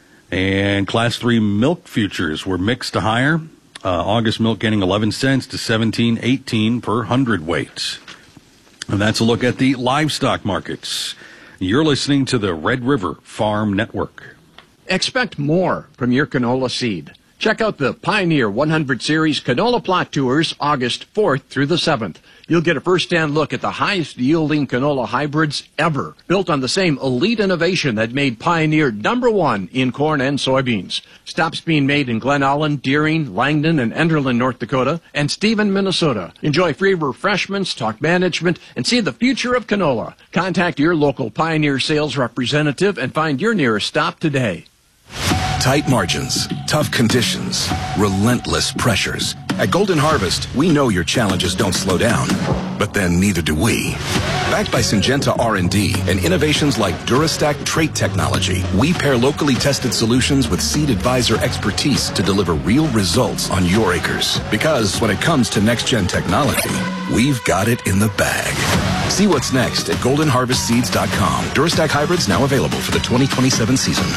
And Class three milk futures were mixed to higher. Uh, August milk gaining eleven cents to seventeen eighteen per hundredweight. And that's a look at the livestock markets. You're listening to the Red River Farm Network. Expect more from your canola seed. Check out the Pioneer one hundred Series Canola Plot Tours August fourth through the seventh. You'll get a first-hand look at the highest-yielding canola hybrids ever, built on the same elite innovation that made Pioneer number one in corn and soybeans. Stops being made in Glen Allen, Deering, Langdon, and Enderlin, North Dakota, and Stephen, Minnesota. Enjoy free refreshments, talk management, and see the future of canola. Contact your local Pioneer sales representative and find your nearest stop today. Tight margins, tough conditions, relentless pressures. At Golden Harvest, we know your challenges don't slow down, but then neither do we. Backed by Syngenta R and D and innovations like Durastack trait technology, we pair locally tested solutions with Seed Advisor expertise to deliver real results on your acres. Because when it comes to next-gen technology, we've got it in the bag. See what's next at golden harvest seeds dot com. Durastack hybrids now available for the twenty twenty-seven season.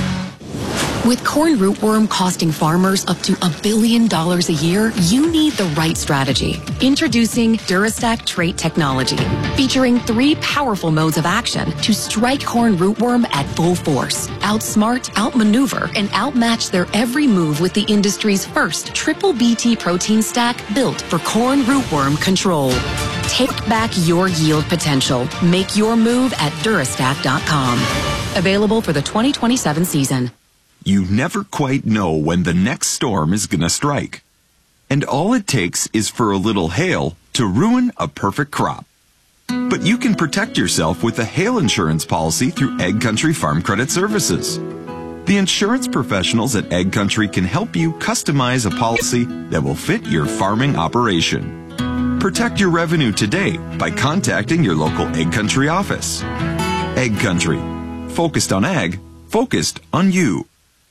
With corn rootworm costing farmers up to a billion dollars a year, you need the right strategy. Introducing Durastack trait technology, featuring three powerful modes of action to strike corn rootworm at full force, outsmart, outmaneuver, and outmatch their every move with the industry's first triple B T protein stack built for corn rootworm control. Take back your yield potential. Make your move at Durastack dot com. Available for the twenty twenty-seven season. You never quite know when the next storm is going to strike. And all it takes is for a little hail to ruin a perfect crop. But you can protect yourself with a hail insurance policy through Egg Country Farm Credit Services. The insurance professionals at Egg Country can help you customize a policy that will fit your farming operation. Protect your revenue today by contacting your local Egg Country office. Egg Country. Focused on ag, focused on you.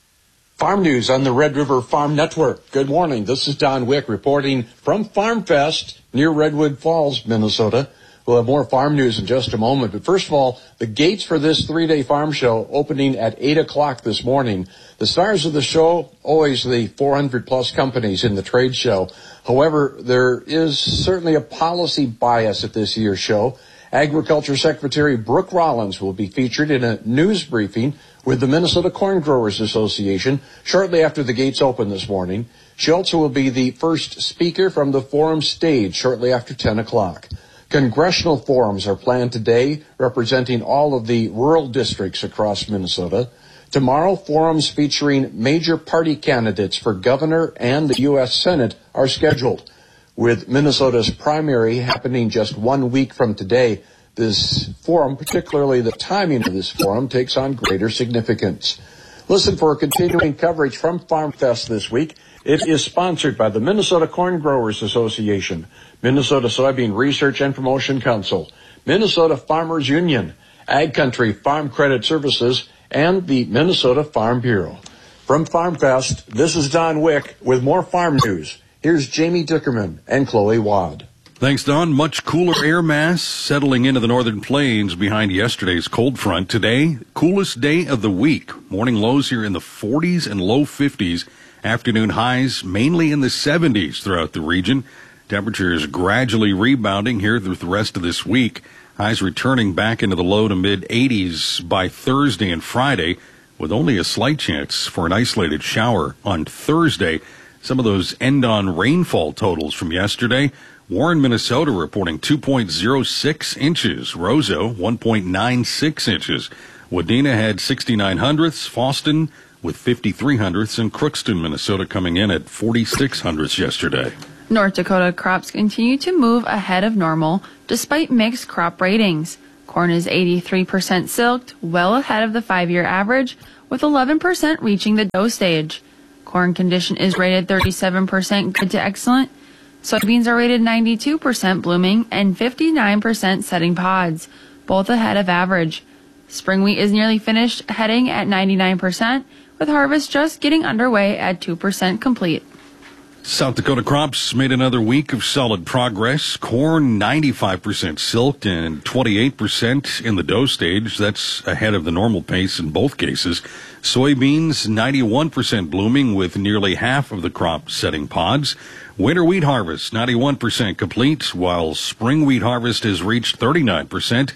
Farm news on the Red River Farm Network. Good morning. This is Don Wick reporting from Farm Fest near Redwood Falls, Minnesota. We'll have more farm news in just a moment. But first of all, the gates for this three-day farm show opening at eight o'clock this morning. The stars of the show, always the four hundred plus companies in the trade show. However, there is certainly a policy bias at this year's show. Agriculture Secretary Brooke Rollins will be featured in a news briefing with the Minnesota Corn Growers Association shortly after the gates open this morning. She also will be the first speaker from the forum stage shortly after ten o'clock. Congressional forums are planned today, representing all of the rural districts across Minnesota. Tomorrow, forums featuring major party candidates for governor and the U S Senate are scheduled. With Minnesota's primary happening just one week from today, this forum, particularly the timing of this forum, takes on greater significance. Listen for continuing coverage from Farm Fest this week. It is sponsored by the Minnesota Corn Growers Association, Minnesota Soybean Research and Promotion Council, Minnesota Farmers Union, Ag Country Farm Credit Services, and the Minnesota Farm Bureau. From Farm Fest, this is Don Wick with more farm news. Here's Jamie Dickerman and Chloe Wad. Thanks, Don. Much cooler air mass settling into the northern plains behind yesterday's cold front. Today, coolest day of the week. Morning lows here in the forties and low fifties. Afternoon highs mainly in the seventies throughout the region. Temperatures gradually rebounding here through the rest of this week. Highs returning back into the low to mid eighties by Thursday and Friday, with only a slight chance for an isolated shower on Thursday. Some of those end-on rainfall totals from yesterday. Warren, Minnesota reporting two point oh six inches. Roseau, one point nine six inches. Wadena had sixty-nine hundredths. Foston with fifty-three hundredths. And Crookston, Minnesota coming in at forty-six hundredths yesterday. North Dakota crops continue to move ahead of normal despite mixed crop ratings. Corn is eighty-three percent silked, well ahead of the five-year average, with eleven percent reaching the dough stage. Corn condition is rated thirty-seven percent good to excellent. Soybeans are rated ninety-two percent blooming and fifty-nine percent setting pods, both ahead of average. Spring wheat is nearly finished, heading at ninety-nine percent, with harvest just getting underway at two percent complete. South Dakota crops made another week of solid progress. Corn ninety-five percent silked and twenty-eight percent in the dough stage. That's ahead of the normal pace in both cases. Soybeans ninety-one percent blooming with nearly half of the crop setting pods. Winter wheat harvest ninety-one percent complete, while spring wheat harvest has reached thirty-nine percent.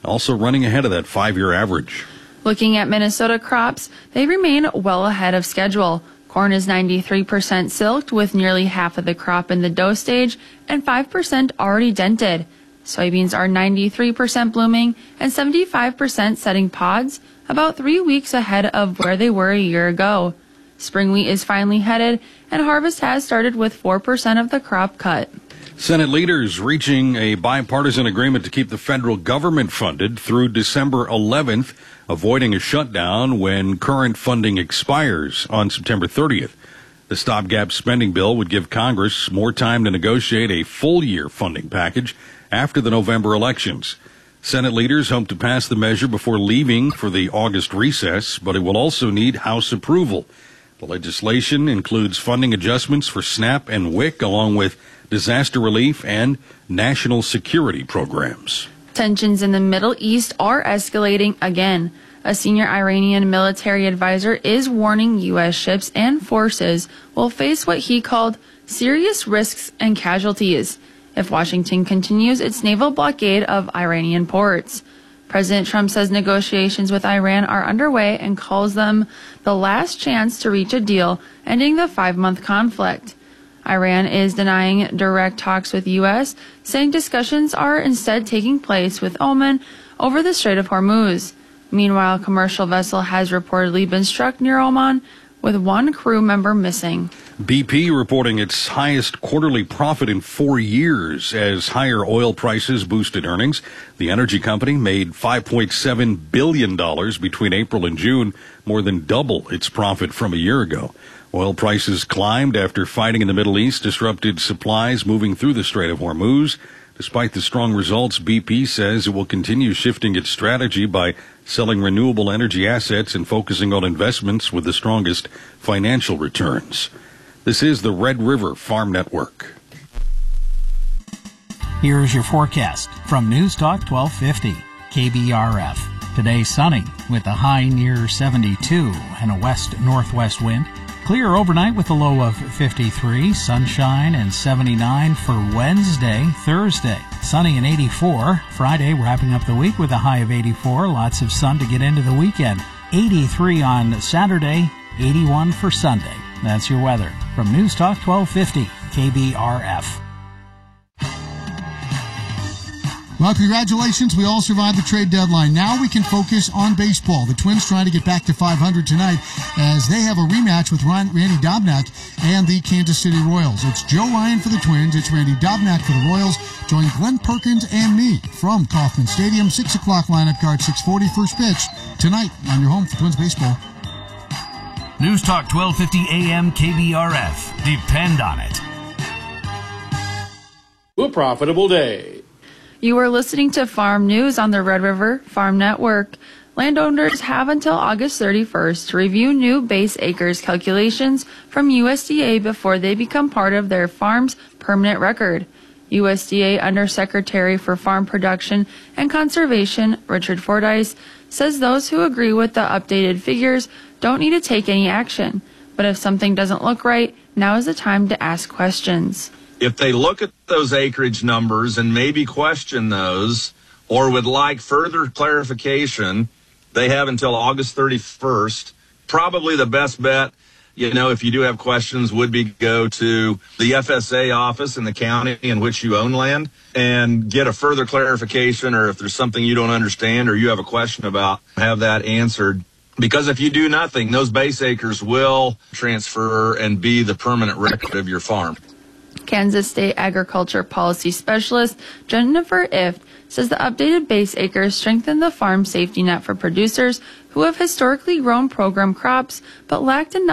also running ahead of that five-year average. Looking at Minnesota crops, they remain well ahead of schedule. Corn is ninety-three percent silked with nearly half of the crop in the dough stage and five percent already dented. Soybeans are ninety-three percent blooming and seventy-five percent setting pods, about three weeks ahead of where they were a year ago. Spring wheat is finally headed, and harvest has started with four percent of the crop cut. Senate leaders reaching a bipartisan agreement to keep the federal government funded through December eleventh, avoiding a shutdown when current funding expires on September thirtieth. The stopgap spending bill would give Congress more time to negotiate a full-year funding package after the November elections. Senate leaders hope to pass the measure before leaving for the August recess, but it will also need House approval. The legislation includes funding adjustments for SNAP and W I C, along with disaster relief and national security programs. Tensions in the Middle East are escalating again. A senior Iranian military advisor is warning U S ships and forces will face what he called serious risks and casualties if Washington continues its naval blockade of Iranian ports. President Trump says negotiations with Iran are underway and calls them the last chance to reach a deal ending the five-month conflict. Iran is denying direct talks with U S, saying discussions are instead taking place with Oman over the Strait of Hormuz. Meanwhile, a commercial vessel has reportedly been struck near Oman, with one crew member missing. B P reporting its highest quarterly profit in four years as higher oil prices boosted earnings. The energy company made five point seven billion dollars between April and June, more than double its profit from a year ago. Oil prices climbed after fighting in the Middle East disrupted supplies moving through the Strait of Hormuz. Despite the strong results, B P says it will continue shifting its strategy by selling renewable energy assets and focusing on investments with the strongest financial returns. This is the Red River Farm Network. Here's your forecast from News Talk twelve fifty, K B R F. Today sunny with a high near seventy-two and a west-northwest wind. Clear overnight with a low of fifty-three, sunshine and seventy-nine for Wednesday. Thursday, sunny and eighty-four. Friday, wrapping up the week with a high of eighty-four. Lots of sun to get into the weekend. eighty-three on Saturday, eighty-one for Sunday. That's your weather from News Talk twelve fifty, K B R F. Well, congratulations. We all survived the trade deadline. Now we can focus on baseball. The Twins trying to get back to five hundred tonight as they have a rematch with Randy Dobnak and the Kansas City Royals. It's Joe Ryan for the Twins. It's Randy Dobnak for the Royals. Join Glenn Perkins and me from Kauffman Stadium. six o'clock lineup card, six forty first pitch tonight on your home for Twins baseball. News Talk twelve fifty A M K B R F. Depend on it. A profitable day. You are listening to Farm News on the Red River Farm Network. Landowners have until August thirty-first to review new base acres calculations from U S D A before they become part of their farm's permanent record. U S D A Undersecretary for Farm Production and Conservation, Richard Fordyce, says those who agree with the updated figures don't need to take any action. But if something doesn't look right, now is the time to ask questions. If they look at those acreage numbers and maybe question those or would like further clarification, they have until August thirty-first. Probably the best bet, you know, if you do have questions, would be go to the F S A office in the county in which you own land and get a further clarification, or if there's something you don't understand or you have a question about, have that answered. Because if you do nothing, those base acres will transfer and be the permanent record of your farm. Kansas State Agriculture Policy Specialist Jennifer Ift says the updated base acres strengthen the farm safety net for producers who have historically grown program crops but lacked enough